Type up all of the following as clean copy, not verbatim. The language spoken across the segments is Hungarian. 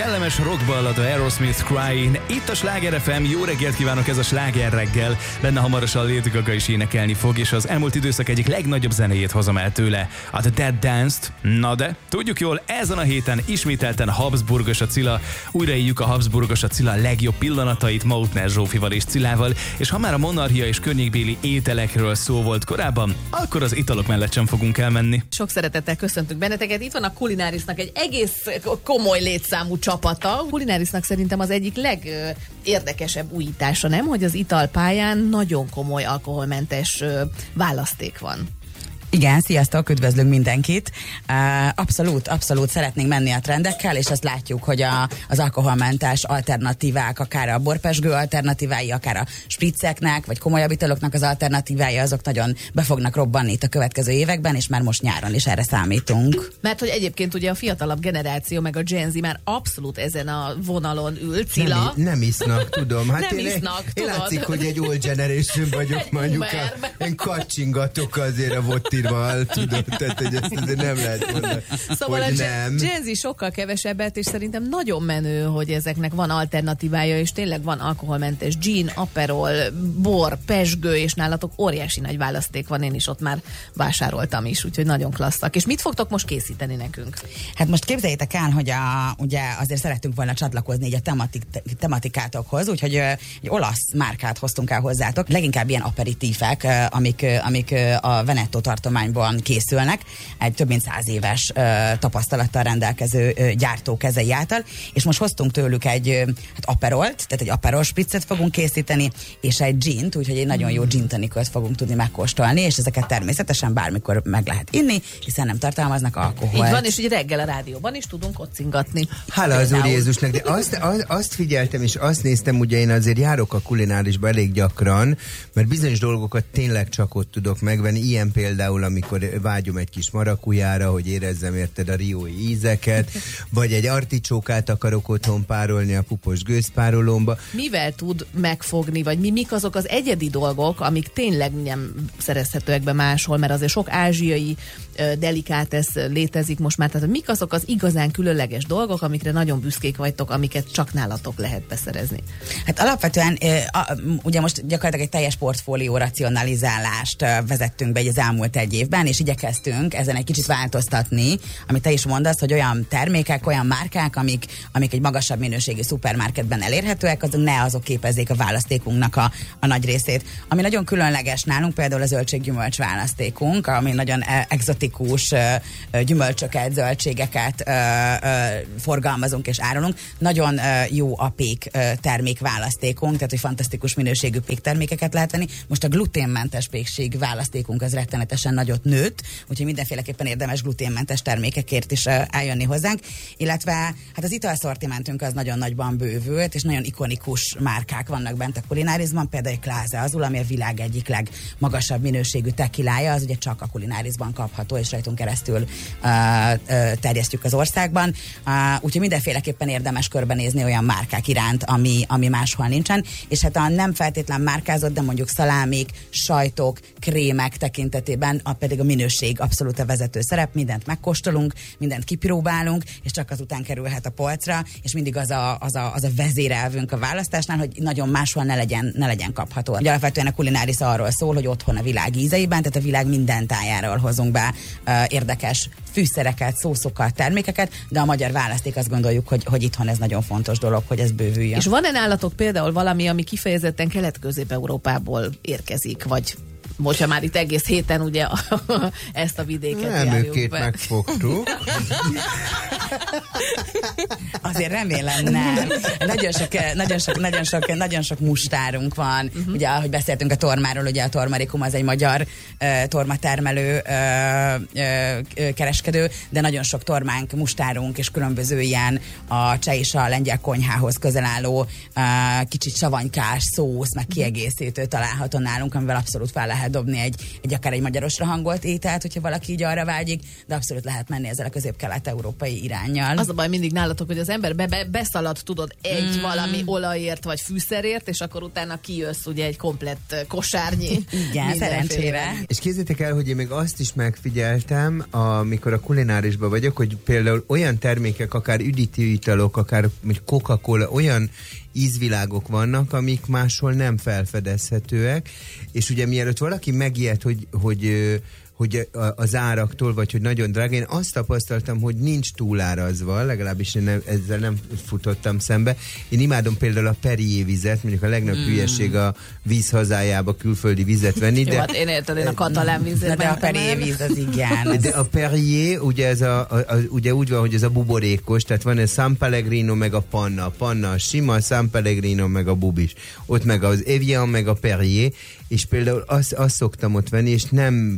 kellemes rockballad, a Aerosmith Crying. Itt a Sláger FM, jó reggelt kívánok, ez a Sláger reggel. Benne hamarosan Lady Gaga is énekelni fog, és az elmúlt időszak egyik legnagyobb zenéjét hozom el tőle, a The Dead Dance-t. Na de, tudjuk jól, ezen a héten ismételten Habsburgos a Cilla. Újraéljük a Habsburgos a Cilla legjobb pillanatait Mautner Zsófival és Cilával, és ha már a monarchia és környékbéli ételekről szó volt korábban, akkor az italok mellett sem fogunk elmenni. Sok szeretettel köszöntünk benneteket. Itt van a Culinariusnak egy egész komoly létszámú csapata. A Culinariusnak szerintem az egyik legérdekesebb újítása, nem? Hogy az italpályán nagyon komoly alkoholmentes választék van. Igen, sziasztok, üdvözlünk mindenkit. Abszolút szeretnénk menni a trendekkel, és azt látjuk, hogy az alkoholmentes alternatívák, akár a borpezsgő alternatívái, akár a spricceknek, vagy komolyabb italoknak az alternatívái, azok nagyon be fognak robbanni itt a következő években, és már most nyáron is erre számítunk. Mert hogy egyébként ugye a fiatalabb generáció, meg a Gen Z már abszolút ezen a vonalon ül, Cilla. Nem isznak, tudom. Hát nem isznak, tudod. Én látszik, hogy egy old generation vagyok, mondjuk. Én kacsingatok azért a vodtirval, tudod, tehát hogy ezt azért nem lehet mondani. Szóval a Gen Z sokkal kevesebbet, és szerintem nagyon menő, hogy ezeknek van alternatívája, és tényleg van alkoholmentes gin, aperol, bor, pezsgő, és nálatok óriási nagy választék van, én is ott már vásároltam is, úgyhogy nagyon klasszak. És mit fogtok most készíteni nekünk? Hát most képzeljétek el, hogy ugye azért szerettünk volna csatlakozni így a tematikátokhoz, úgyhogy egy olasz márkát hoztunk el hozzátok, leginkább ilyen aperitívek, amik a Veneto tartományban készülnek, egy több mint 100 éves tapasztalattal rendelkező gyártó kezei által, és most hoztunk tőlük egy aperolt, tehát egy aperol spritzet fogunk készíteni, és egy gint, úgyhogy egy nagyon jó gin tonicot fogunk tudni megkóstolni, és ezeket természetesen bármikor meg lehet inni, hiszen nem tartalmaznak alkoholt. Így van, és ugye reggel a rádióban is tudunk kocingatni. Hála az Úr Jézusnak, de azt figyeltem, és azt néztem, ugye én azért járok a kulinárisba elég gyakran, mert bizonyos dolgokat tényleg csak ott tudok megvenni, ilyen például, amikor vágyom egy kis marakujára, hogy érezzem érted a riói ízeket, vagy egy articsókát akarok otthon párolni a pupos gőzpárolómba. Mivel tud megfogni, vagy mik azok az egyedi dolgok, amik tényleg nem szerezhetőek be máshol, mert azért sok ázsiai delikátesz létezik most már, tehát mik azok az igazán különleges dolgok, amikre nagyon büszkék vagytok, amiket csak nálatok lehet beszerezni? Hát alapvetően ugye most gyakorlatilag egy teljes portfólió racionalizálást vezettünk be az elmúlt egy évben, és igyekeztünk ezen egy kicsit változtatni, amit te is mondasz, hogy olyan termékek, olyan márkák, amik egy magasabb minőségű szupermarketben elérhetőek, azok képezzék a választékunknak a nagy részét. Ami nagyon különleges nálunk, például a zöldséggyümölcs választékunk, ami nagyon egzotikus gyümölcsöket, zöldségeket forgalmazunk és árulunk. Nagyon jó a pék termékválasztékunk, tehát hogy fantasztikus minőségű péktermékeket lehet venni. Most a gluténmentes pékség választékunk az rettenetesen nagyot nőtt, úgyhogy mindenféleképpen érdemes gluténmentes termékekért is eljönni hozzánk, illetve hát az italszortimentünk az nagyon nagyban bővült, és nagyon ikonikus márkák vannak bent a Culinariusban, például a Clase Azul, ami a világ egyik legmagasabb minőségű tekilája, az ugye csak a Culinariusban kapható, és rajtunk keresztül terjesztjük az országban, úgyhogy mindenféleképpen érdemes körbenézni olyan márkák iránt, ami máshol nincsen, és hát a nem feltétlen márkázott, de mondjuk szalámik, sajtok, krémek tekintetében pedig a minőség abszolút a vezető szerep, mindent megkóstolunk, mindent kipróbálunk, és csak azután kerülhet a polcra, és mindig az a vezérelvünk a választásnál, hogy nagyon máshol ne legyen kapható. Ugye alapvetően a Culinarius arról szól, hogy otthon a világ ízeiben, tehát a világ minden tájáról hozunk be érdekes fűszereket, szószokat, termékeket, de a magyar választék azt gondoljuk, hogy itthon ez nagyon fontos dolog, hogy ez bővüljön. És van-e nálatok például valami, ami kifejezetten Kelet-Közép-Európából érkezik, vagy hogyha már itt egész héten ugye ezt a vidéket járjuk be. Megfogtuk. Azért remélem nem. Nagyon sok mustárunk van. Ugye, ahogy beszéltünk a tormáról, ugye a Tormarikum az egy magyar tormatermelő kereskedő, de nagyon sok tormánk, mustárunk és különböző ilyen a cseh és a lengyel konyhához közel álló kicsit savanykás szósz, meg kiegészítő található nálunk, amivel abszolút fel lehet dobni akár egy magyarosra hangolt ételt, hogyha valaki így arra vágyik, de abszolút lehet menni ezzel a közép-kelet-európai irányba. iránnyal. Az a baj mindig nálatok, hogy az ember beszalad, tudod, egy valami olajért vagy fűszerért, és akkor utána kijössz ugye egy komplett kosárnyi. Igen, szerencsére. És képzeljétek el, hogy én még azt is megfigyeltem, amikor a kulinárisban vagyok, hogy például olyan termékek, akár üdítő italok, akár Coca-Cola, olyan ízvilágok vannak, amik máshol nem felfedezhetőek, és ugye mielőtt valaki megijed, hogy az áraktól, vagy hogy nagyon drága, én azt tapasztaltam, hogy nincs túlárazva, legalábbis én ezzel nem futottam szembe. Én imádom például a Perrier vizet, mondjuk a legnagyobb hülyeség a víz hazájába külföldi vizet venni, de... Jó, hát én érted, én a katalán vízért de a Perrier víz az igen. De a Perrier, ugye, ugye úgy van, hogy ez a buborékos, tehát van egy San Pellegrino meg a panna a sima, San Pellegrino meg a bubis. Ott meg az Evian meg a Perrier, és például azt szoktam ott venni, és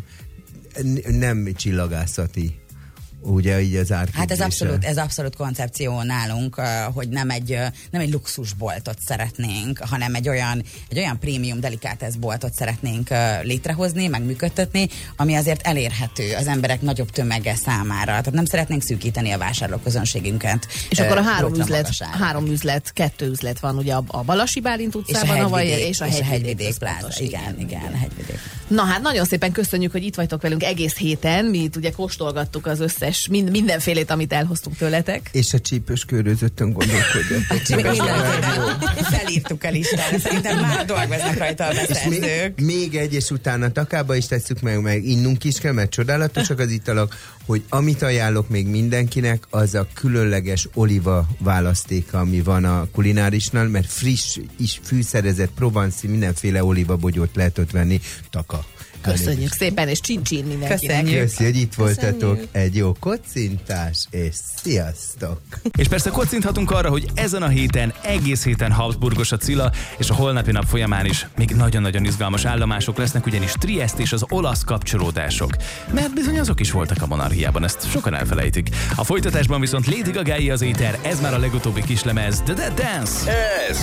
nem csillagászati, ugye így az árképzése. Hát ez abszolút koncepció nálunk, hogy nem egy luxusboltot szeretnénk, hanem egy olyan prémium delikáteszboltot szeretnénk létrehozni, meg működtetni, ami azért elérhető az emberek nagyobb tömege számára. Tehát nem szeretnénk szűkíteni a vásárlóközönségünket. És akkor a három üzlet, 2 üzlet van ugye a Balasi Bálint utcában, és a Hegyvidék Pláza. Igen, a Hegyvidék. Na hát nagyon szépen köszönjük, hogy itt vagytok velünk egész héten. Mi itt ugye kóstolgattuk az összes mindenfélét, amit elhoztunk tőletek. És a csípős körözöttön gondolkodjatok. Felírtuk a listára, szerintem már dolgoznak rajta a beszerzők. Még egy, és utána takába is tesszük meg innunk is kell, mert csodálatosak az italok, hogy amit ajánlok még mindenkinek, az a különleges oliva választéka, ami van a kulinárisnál, mert friss, is fűszerezett, provanci, mindenféle olivabogyót lehet ott venni, taka. Köszönjük szépen, és csin-csin mindenkinek. Köszönjük, hogy itt voltatok. Egy jó kocintás, és sziasztok! És persze kocinthatunk arra, hogy ezen a héten, egész héten Habsburgos a Cilla, és a holnapi nap folyamán is még nagyon-nagyon izgalmas állomások lesznek, ugyanis Trieste és az olasz kapcsolódások. Mert bizony azok is voltak a monarchiában, ezt sokan elfelejtik. A folytatásban viszont Lady Gaga-i az éter, ez már a legutóbbi kislemez, The Dead Dance. Ez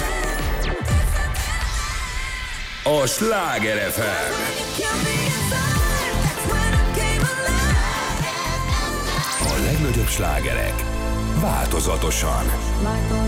a Sláger FM. A legnagyobb slágerek változatosan.